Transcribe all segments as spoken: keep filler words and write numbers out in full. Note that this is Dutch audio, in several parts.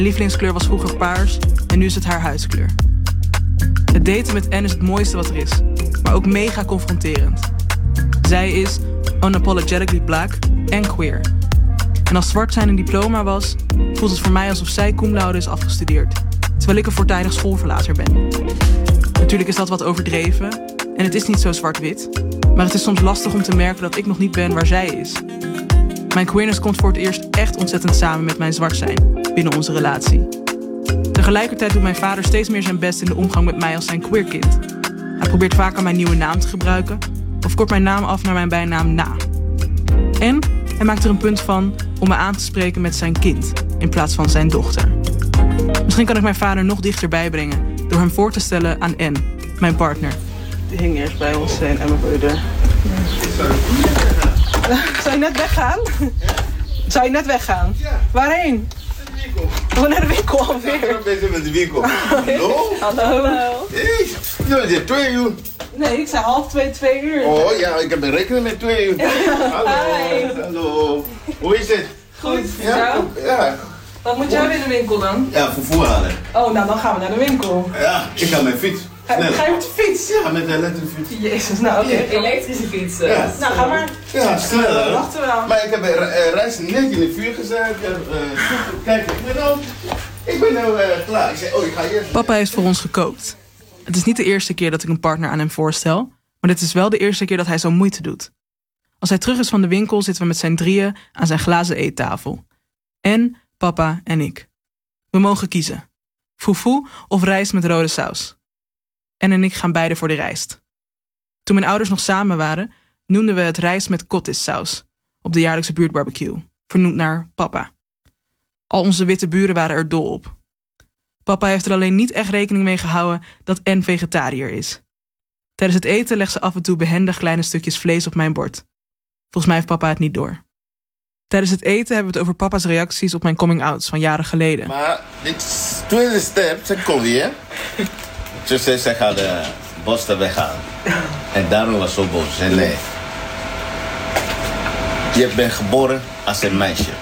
Mijn lievelingskleur was vroeger paars en nu is het haar huidskleur. Het daten met N is het mooiste wat er is, maar ook mega confronterend. Zij is unapologetically black en queer. En als zwart zijn een diploma was, voelt het voor mij alsof zij cum laude is afgestudeerd, terwijl ik een voortijdig schoolverlater ben. Natuurlijk is dat wat overdreven en het is niet zo zwart-wit, maar het is soms lastig om te merken dat ik nog niet ben waar zij is. Mijn queerness komt voor het eerst echt ontzettend samen met mijn zwart zijn binnen onze relatie. Tegelijkertijd doet mijn vader steeds meer zijn best in de omgang met mij als zijn queer kind. Hij probeert vaker mijn nieuwe naam te gebruiken of kort mijn naam af naar mijn bijnaam Na. En hij maakt er een punt van om me aan te spreken met zijn kind in plaats van zijn dochter. Misschien kan ik mijn vader nog dichterbij brengen door hem voor te stellen aan N, mijn partner. Die hing eerst bij ons heen en mijn broeder. Zou je net weggaan? Zou je net weggaan? Ja. Waarheen? Naar de winkel. Oh, naar de winkel alweer. Ik ben bezig met de winkel. Hallo? Hallo. Hey, jullie zijn twee uur. Nee, ik zei half twee, twee uur. Oh ja, ik heb een rekening met twee uur. Hallo. Hi. Hallo. Hoe is het? Goed, Ja? zo? Ja. Wat moet jij in de winkel dan? Ja, vervoer halen. Oh, nou dan gaan we naar de winkel. Ja, ik ga met fiets. Ga, ga je met de fiets? Ja, met de elektrische fiets. Jezus, nou oké. Ja. Elektrische fietsen. Ja. Nou, ga maar. Ja, snel. We wachten wel. Maar ik heb een uh, rijst net in het vuur gezet. Ik heb, uh, kijk, ik ben nou, ik ben nou uh, klaar. Ik zei, oh, ik ga eerst. Papa heeft voor ons gekookt. Het is niet de eerste keer dat ik een partner aan hem voorstel, maar dit is wel de eerste keer dat hij zo moeite doet. Als hij terug is van de winkel zitten we met zijn drieën aan zijn glazen eettafel. En papa en ik. We mogen kiezen. Foefoe of rijst met rode saus. En en ik gaan beide voor de rijst. Toen mijn ouders nog samen waren, noemden we het rijst met cottissaus op de jaarlijkse buurtbarbecue, vernoemd naar papa. Al onze witte buren waren er dol op. Papa heeft er alleen niet echt rekening mee gehouden dat N vegetariër is. Tijdens het eten legt ze af en toe behendig kleine stukjes vlees op mijn bord. Volgens mij heeft papa het niet door. Tijdens het eten hebben we het over papa's reacties op mijn coming-outs van jaren geleden. Maar dit tweede step, ze komt weer. Ze zei, ze gaat de borsten weghalen. En daarom was ze zo boos. Ze zei, nee. Je bent geboren als een meisje.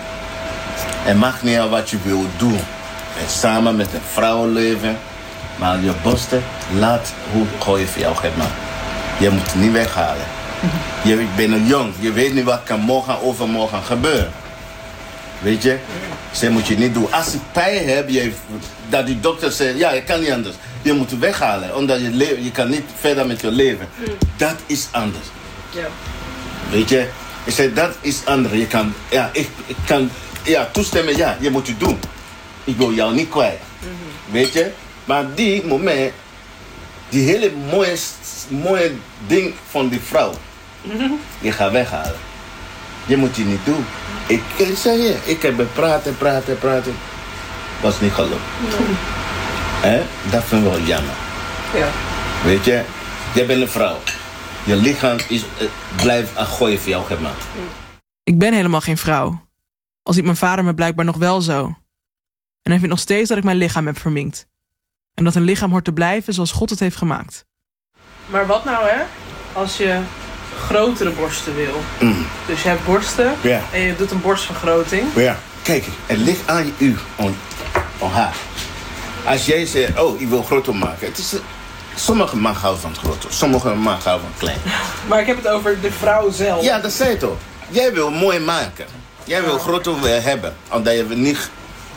En maakt niet uit wat je wil doen. En samen met een vrouw leven. Maar je borsten, laat hoe gooi je voor jou geeft man. Je moet het niet weghalen. Je bent nog jong. Je weet niet wat kan morgen overmorgen gebeuren. Weet je? Ze moet je niet doen. Als je pijn hebt, je, dat die dokter zegt, ja, je kan niet anders. Je moet het weghalen, omdat je, le- je kan niet verder met je leven. Dat is anders. Ja. Weet je? Ik zeg, dat is anders. Je kan, ja, ik, ik kan ja, toestemmen, ja, je moet het doen. Ik wil jou niet kwijt. Mm-hmm. Weet je? Maar die moment, die hele mooie, mooie ding van die vrouw, mm-hmm. je gaat weghalen. Je moet die niet doen. Ik, ik zeg je, ik heb praten, praten, praten. Was niet gelukt. Mm-hmm. Eh? Dat vind ik wel jammer. Ja. Weet je, jij bent een vrouw. Je lichaam is, uh, blijft een gooi voor jou gemaakt. Ik ben helemaal geen vrouw. Al ziet mijn vader me blijkbaar nog wel zo. En hij vindt nog steeds dat ik mijn lichaam heb verminkt. En dat een lichaam hoort te blijven zoals God het heeft gemaakt. Maar wat nou hè, als je grotere borsten wil? Mm. Dus je hebt borsten ja. en je doet een borstvergroting. Ja, kijk, het ligt aan u, aan, aan haar. Als jij zegt, oh, ik wil groter maken. Het is, sommige man houden van het groter, sommige man houden van klein. Maar ik heb het over de vrouw zelf. Ja, dat zei je toch. Jij wil mooi maken. Jij wil groter hebben, omdat je niet,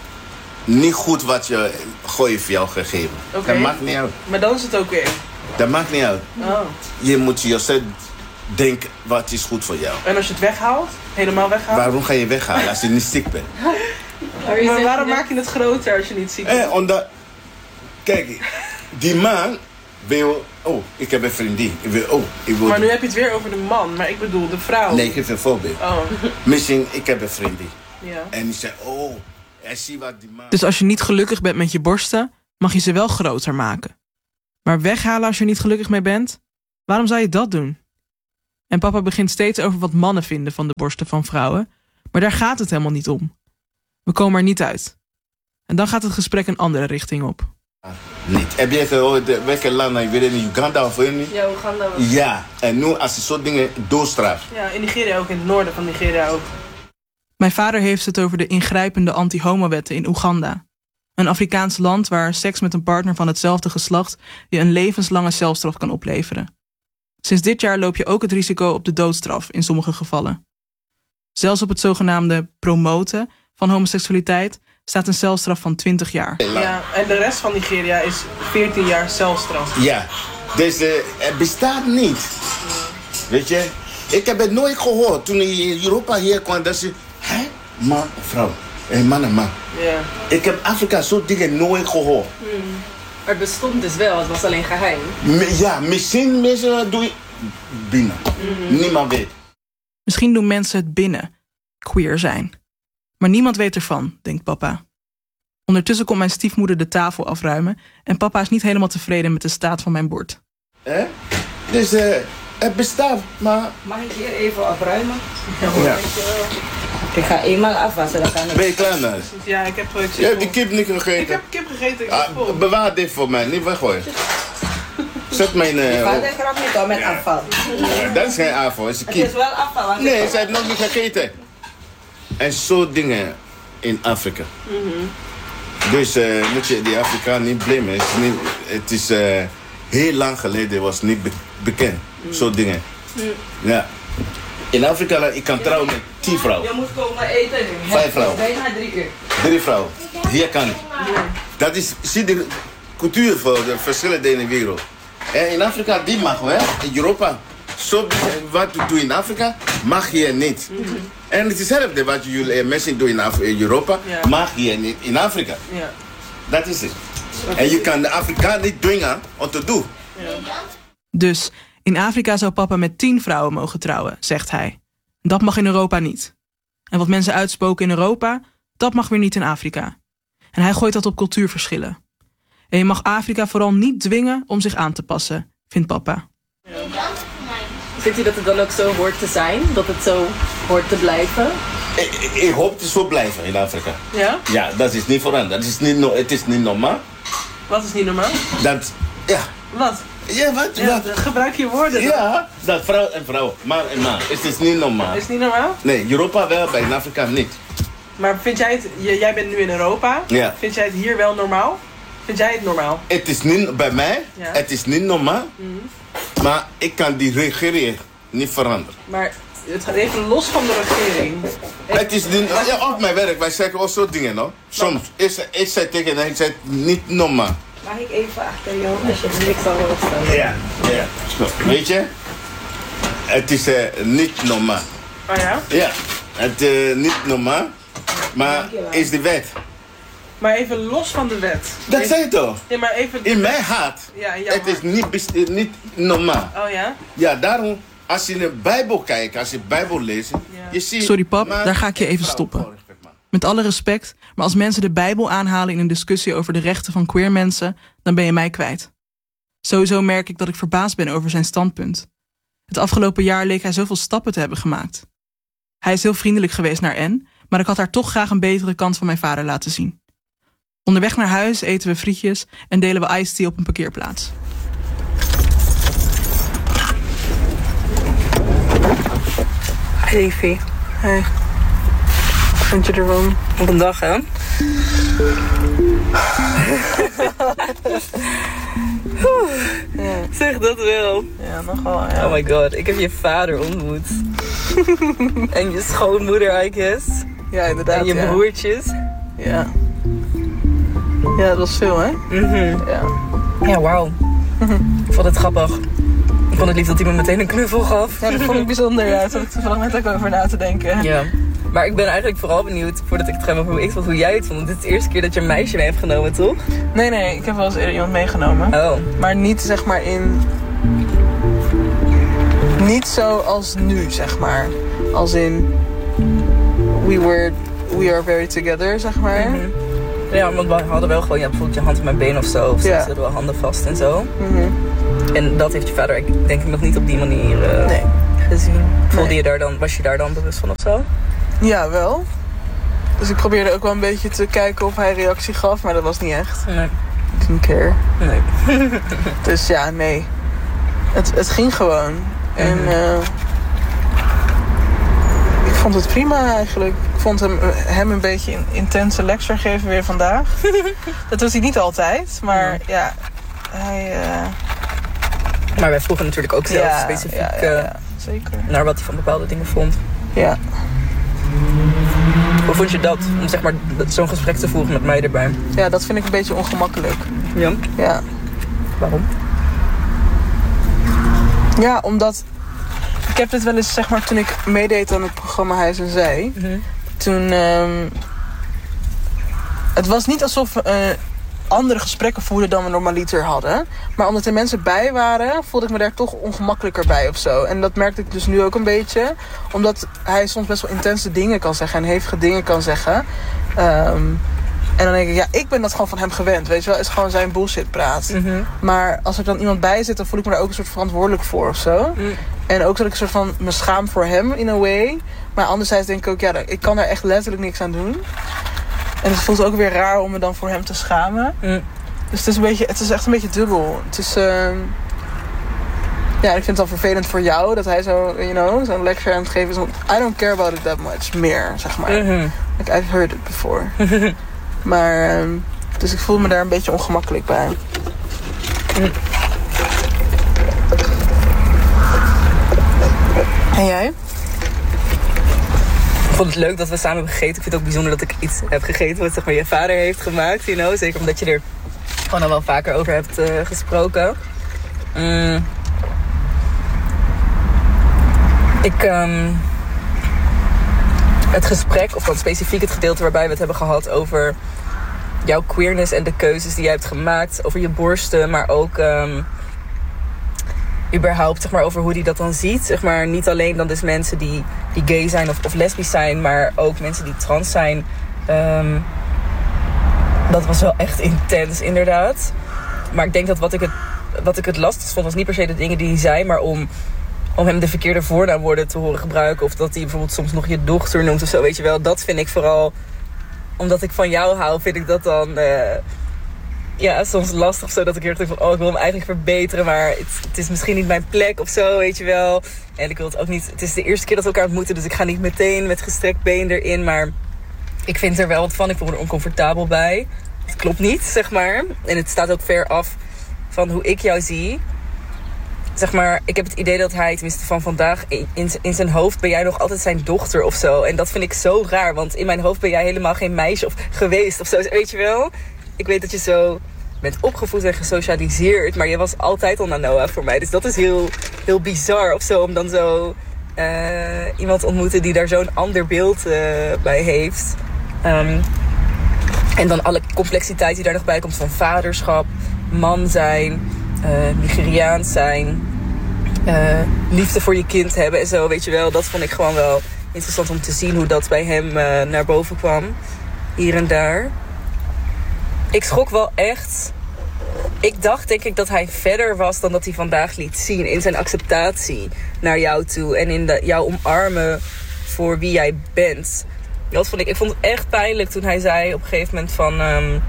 niet goed wat je gooien voor jou gegeven. Okay. Dat maakt niet uit. Maar dan is het oké. Okay. Dat maakt niet uit. Oh. Je moet jezelf denken wat is goed voor jou. En als je het weghaalt, helemaal weghaalt? Waarom ga je weghalen als je niet ziek bent? Maar, maar waarom maak je het groter als je niet ziek bent? Eh, omdat, kijk, die man wil, oh, ik heb een vriendin. Ik wil, oh, ik wil maar nu heb je het weer over de man, maar ik bedoel de vrouw. Nee, ik geef een voorbeeld. Oh. Misschien, ik heb een vriendin. Ja. En die zei, oh, hij ziet wat die man... Dus als je niet gelukkig bent met je borsten, mag je ze wel groter maken. Maar weghalen als je er niet gelukkig mee bent? Waarom zou je dat doen? En papa begint steeds over wat mannen vinden van de borsten van vrouwen. Maar daar gaat het helemaal niet om. We komen er niet uit. En dan gaat het gesprek een andere richting op. Niet. Heb je gehoord welke landen, ik weet het niet, Uganda of weet niet? Ja, Uganda was... Ja, en nu als je zo'n dingen doorstraat. Ja, in Nigeria ook, in het noorden van Nigeria ook. Mijn vader heeft het over de ingrijpende anti-homo-wetten in Oeganda. Een Afrikaans land waar seks met een partner van hetzelfde geslacht je een levenslange celstraf kan opleveren. Sinds dit jaar loop je ook het risico op de doodstraf in sommige gevallen. Zelfs op het zogenaamde promoten van homoseksualiteit staat een celstraf van twintig jaar. Ja, en de rest van Nigeria is veertien jaar celstraf. Ja, dus uh, het bestaat niet. Weet je, ik heb het nooit gehoord toen ik in Europa hier kwam dat ze, hè, man, vrouw, hey, man en man. Ja. Ik heb Afrika zo dingen nooit gehoord. Hmm. Maar het bestond dus wel, het was alleen geheim. Me, ja, misschien mensen doen binnen. Mm-hmm. Niemand weet. Misschien doen mensen het binnen, queer zijn. Maar niemand weet ervan, denkt papa. Ondertussen komt mijn stiefmoeder de tafel afruimen en papa is niet helemaal tevreden met de staat van mijn bord. Eh? Dus uh, het bestaat, maar... Mag ik hier even opruimen? Ja. Ik ga eenmaal afwassen, dan kan ik... Ben je klaar nou? Ja, ik heb uh, Je hebt die kip niet gegeten? Ik heb kip gegeten, ik ah, vol. Bewaar dit voor mij, niet weggooien. Zet mijn... Uh, ik ga er grap niet op met ja. afval. Dat is geen afval, het is een kip. Het is wel afval. Want nee, ze heeft nog niet gegeten. En zo dingen in Afrika. Mm-hmm. Dus uh, moet je die Afrikaan niet blamen. Het is, niet, het is uh, heel lang geleden was niet be bekend. Mm. Zo dingen. Mm. Ja. In Afrika, ik kan trouwen met tien vrouwen. Je moet komen eten nu. Vijf vrouwen. Bijna drie uur. Drie vrouwen. Hier kan ik. Ja. Dat is, zie de cultuur voor de verschillende in de wereld. En in Afrika, die mag wel. In Europa. Zo, wat we doen in Afrika, mag hier niet. Mm-hmm. En het is hetzelfde wat jullie mensen doen in, Af in Europa, yeah. mag hier niet in Afrika. Yeah. Dat is het. En je kan de Afrikaan niet dwingen om te doen. Yeah. Dus in Afrika zou papa met tien vrouwen mogen trouwen, zegt hij. Dat mag in Europa niet. En wat mensen uitspoken in Europa, dat mag weer niet in Afrika. En hij gooit dat op cultuurverschillen. En je mag Afrika vooral niet dwingen om zich aan te passen, vindt papa. Ja. Vindt u dat het dan ook zo hoort te zijn? Dat het zo hoort te blijven? Ik, ik, ik hoop het zo blijven in Afrika. Ja? Ja, dat is niet veranderd. Dat is niet no het is niet normaal. Wat is niet normaal? Dat, ja. Wat? Ja, wat? Ja, wat? Gebruik je woorden. Ja, dat vrouw en vrouw, man en man. Het is niet normaal. Is het niet normaal? Nee, Europa wel, bij in Afrika niet. Maar vind jij het, jij bent nu in Europa. Ja. Vind jij het hier wel normaal? Vind jij het normaal? Het is niet, bij mij, ja. Het is niet normaal. Mm-hmm. Maar ik kan die regering niet veranderen. Maar het gaat even los van de regering. Het is niet, ja, op mijn werk, wij zeggen ook zo dingen, no? Soms. Ik, ik zei tegen hen, ik zei niet normaal. Mag ik even achter jou als je niks al wil staan? Ja, ja. Weet je? Het is uh, niet normaal. Oh ja? Ja, het is uh, niet normaal. Maar is de wet. Maar even los van de wet. Dat even, zei je toch? Ja, maar even... In mijn hart. Ja, in het is niet, niet normaal. Oh ja? Ja, daarom, als je in de Bijbel kijkt, als je de Bijbel leest, ja. je ziet... Sorry pap, daar ga ik je even stoppen. Met alle respect, maar als mensen de Bijbel aanhalen in een discussie over de rechten van queer mensen, dan ben je mij kwijt. Sowieso merk ik dat ik verbaasd ben over zijn standpunt. Het afgelopen jaar leek hij zoveel stappen te hebben gemaakt. Hij is heel vriendelijk geweest naar Anne, maar ik had haar toch graag een betere kant van mijn vader laten zien. Onderweg naar huis eten we frietjes en delen we iced tea op een parkeerplaats. Hey Evie. Hey. Vind je ervan? Op een dag, hè? Ja. Zeg dat wel. Ja, nogal, ja. Oh my god, ik heb je vader ontmoet. En je schoonmoeder, I guess. Ja, inderdaad. En je ja. broertjes. Ja. Ja, dat was veel, hè? Mm-hmm. Ja. Ja, wauw. Mm-hmm. Ik vond het grappig. Ik vond het lief dat hij me meteen een knuffel gaf. Ja, dat vond ik bijzonder. Ja, daar zat ik toevallig net ook over na te denken. Ja. Maar ik ben eigenlijk vooral benieuwd, voordat ik het ga over hoe ik vond, hoe jij het vond. Want dit is de eerste keer dat je een meisje mee hebt genomen, toch? Nee, nee. Ik heb wel eens eerder iemand meegenomen. Oh. Maar niet, zeg maar, in... Niet zo als nu, zeg maar. Als in... We were... We are very together, zeg maar. Mm-hmm. Ja, want we hadden wel gewoon ja, bijvoorbeeld je hand op mijn been of zo. Of ja. ze hadden wel handen vast en zo. Mm-hmm. En dat heeft je vader denk ik nog niet op die manier uh, nee. gezien. Voelde nee. je daar dan, was je daar dan bewust van of zo? Ja, wel. Dus ik probeerde ook wel een beetje te kijken of hij reactie gaf, maar dat was niet echt. Nee. I didn't care. Nee. Dus ja, nee. Het, het ging gewoon. En uh, ik vond het prima eigenlijk. Ik vond hem, hem een beetje een intense lecture geven weer vandaag. Dat doet hij niet altijd, maar ja, ja hij... Uh... Maar wij vroegen natuurlijk ook zelf ja, specifiek ja, ja, ja, zeker. Uh, naar wat hij van bepaalde dingen vond. Ja. Hoe vond je dat? Om zeg maar zo'n gesprek te voeren met mij erbij? Ja, dat vind ik een beetje ongemakkelijk. Ja? Ja. Waarom? Ja, omdat... Ik heb dit wel eens, zeg maar, toen ik meedeed aan het programma Hij en Zij. Mm-hmm. Toen... Um, het was niet alsof we uh, andere gesprekken voerden dan we normaliter hadden. Maar omdat er mensen bij waren, voelde ik me daar toch ongemakkelijker bij of zo. En dat merkte ik dus nu ook een beetje. Omdat hij soms best wel intense dingen kan zeggen en hevige dingen kan zeggen. Um, En dan denk ik, ja, ik ben dat gewoon van hem gewend. Weet je wel, is gewoon zijn bullshit praat. Mm-hmm. Maar als er dan iemand bij zit, dan voel ik me daar ook een soort verantwoordelijk voor of zo. Mm. En ook dat ik een soort van me schaam voor hem in a way. Maar anderzijds denk ik ook, ja, ik kan daar echt letterlijk niks aan doen. En het voelt ook weer raar om me dan voor hem te schamen. Mm. Dus het is, een beetje, het is echt een beetje dubbel. Het is... Uh, ja, ik vind het dan vervelend voor jou dat hij zo, you know, zo'n lecture aan het geven is. I don't care about it that much. Meer, zeg maar. Mm-hmm. Like, I've heard it before. Maar, um, dus ik voel me daar een beetje ongemakkelijk bij. Mm. En jij? Ik vond het leuk dat we samen hebben gegeten. Ik vind het ook bijzonder dat ik iets heb gegeten wat zeg maar je vader heeft gemaakt. You know? Zeker omdat je er gewoon al wel vaker over hebt uh, gesproken. Mm. Ik... Um, het gesprek, of dan specifiek het gedeelte waarbij we het hebben gehad over jouw queerness en de keuzes die jij hebt gemaakt. Over je borsten, maar ook um, überhaupt zeg maar, over hoe die dat dan ziet. Zeg maar, niet alleen dan dus mensen die, die gay zijn of, of lesbisch zijn, maar ook mensen die trans zijn. Um, dat was wel echt intens inderdaad. Maar ik denk dat wat ik het, wat ik het lastigst vond was niet per se de dingen die hij zei, maar om... om hem de verkeerde voornaamwoorden te horen gebruiken. Of dat hij bijvoorbeeld soms nog je dochter noemt of zo, weet je wel. Dat vind ik vooral... Omdat ik van jou hou, vind ik dat dan... Uh, ja, soms lastig of zo. Dat ik heel erg denk van... Oh, ik wil hem eigenlijk verbeteren. Maar het, het is misschien niet mijn plek of zo, weet je wel. En ik wil het ook niet... Het is de eerste keer dat we elkaar ontmoeten. Dus ik ga niet meteen met gestrekt been erin. Maar ik vind er wel wat van. Ik voel me er oncomfortabel bij. Het klopt niet, zeg maar. En het staat ook ver af van hoe ik jou zie. Zeg maar, ik heb het idee dat hij, tenminste van vandaag, in, in zijn hoofd ben jij nog altijd zijn dochter of zo. En dat vind ik zo raar, want in mijn hoofd ben jij helemaal geen meisje of geweest of zo. Weet je wel? Ik weet dat je zo bent opgevoed en gesocialiseerd, maar je was altijd al Nanoa voor mij. Dus dat is heel, heel bizar of zo, om dan zo uh, iemand te ontmoeten die daar zo'n ander beeld uh, bij heeft. Um, en dan alle complexiteit die daar nog bij komt van vaderschap, man zijn... Uh, Nigeriaans zijn, uh, liefde voor je kind hebben en zo, weet je wel. Dat vond ik gewoon wel interessant om te zien hoe dat bij hem uh, naar boven kwam. Hier en daar. Ik schrok wel echt. Ik dacht denk ik dat hij verder was dan dat hij vandaag liet zien. In zijn acceptatie naar jou toe. En in de, jou omarmen voor wie jij bent. Dat vond ik, ik vond het echt pijnlijk toen hij zei op een gegeven moment van... Um,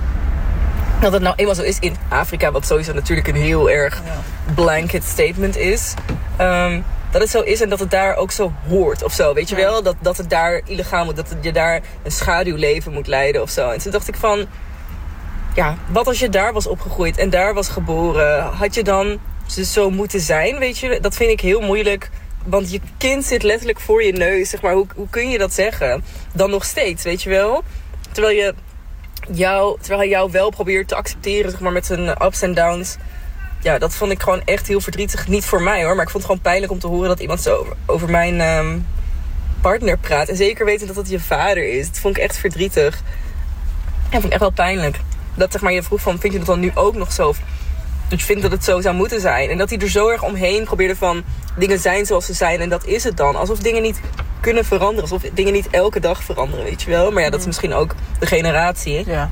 dat het nou eenmaal zo is in Afrika, wat sowieso natuurlijk een heel erg blanket statement is. Um, dat het zo is en dat het daar ook zo hoort of zo, weet je ja. wel? Dat, dat het daar illegaal moet, dat je daar een schaduwleven moet leiden of zo. En toen dacht ik van, ja, wat als je daar was opgegroeid en daar was geboren? Had je dan zo moeten zijn, weet je? Dat vind ik heel moeilijk, want je kind zit letterlijk voor je neus, zeg maar. Hoe, hoe kun je dat zeggen? Dan nog steeds, weet je wel? Terwijl je... Jou, terwijl hij jou wel probeert te accepteren, zeg maar, met zijn ups en downs. Ja, dat vond ik gewoon echt heel verdrietig. Niet voor mij hoor, maar ik vond het gewoon pijnlijk om te horen dat iemand zo over, over mijn um, partner praat. En zeker weten dat het je vader is. Dat vond ik echt verdrietig. En vond ik echt wel pijnlijk. Dat zeg maar, je vroeg van, vind je dat dan nu ook nog zo? Dat je vindt dat het zo zou moeten zijn. En dat hij er zo erg omheen probeerde van, dingen zijn zoals ze zijn. En dat is het dan. Alsof dingen niet kunnen veranderen. Alsof dingen niet elke dag veranderen, weet je wel. Maar ja, dat is misschien ook de generatie. Ja.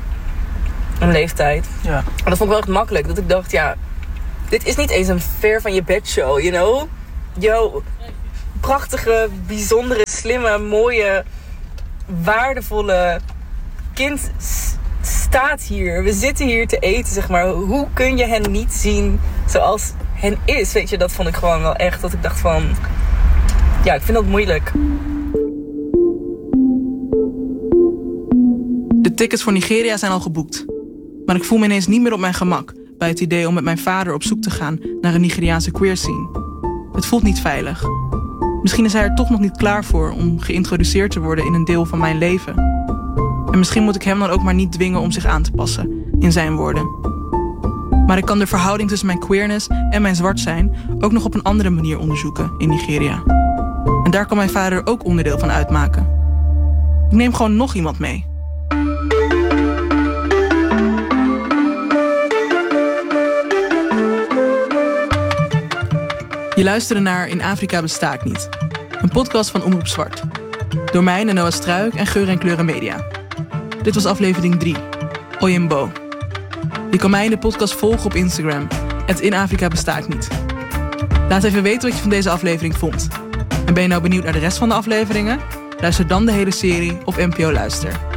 Een leeftijd. Ja. En dat vond ik wel echt makkelijk. Dat ik dacht, ja, dit is niet eens een ver van je bed show, you know? Jouw prachtige, bijzondere, slimme, mooie, waardevolle kind staat hier. We zitten hier te eten, zeg maar. Hoe kun je hen niet zien zoals hen is? Weet je, dat vond ik gewoon wel echt. Dat ik dacht van, ja, ik vind dat moeilijk. tickets voor Nigeria zijn al geboekt. Maar ik voel me ineens niet meer op mijn gemak bij het idee om met mijn vader op zoek te gaan naar een Nigeriaanse queer scene. Het voelt niet veilig. Misschien is hij er toch nog niet klaar voor om geïntroduceerd te worden in een deel van mijn leven. En misschien moet ik hem dan ook maar niet dwingen om zich aan te passen, in zijn woorden. Maar ik kan de verhouding tussen mijn queerness en mijn zwart zijn ook nog op een andere manier onderzoeken in Nigeria. En daar kan mijn vader ook onderdeel van uitmaken. Ik neem gewoon nog iemand mee. Je luisterde naar In Afrika besta ik niet. Een podcast van Omroep Zwart. Door mij, Noah Struik en Geur en Kleuren Media. Dit was aflevering drie. Oyembo. Je kan mij in de podcast volgen op Instagram. Het In Afrika besta ik niet. Laat even weten wat je van deze aflevering vond. En ben je nou benieuwd naar de rest van de afleveringen? Luister dan de hele serie op N P O Luister.